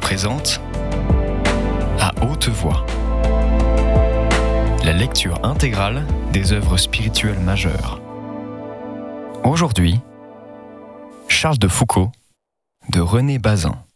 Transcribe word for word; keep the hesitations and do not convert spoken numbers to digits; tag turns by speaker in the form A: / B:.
A: présente À haute voix, la lecture intégrale des œuvres spirituelles majeures. Aujourd'hui, Charles de Foucauld de René Bazin.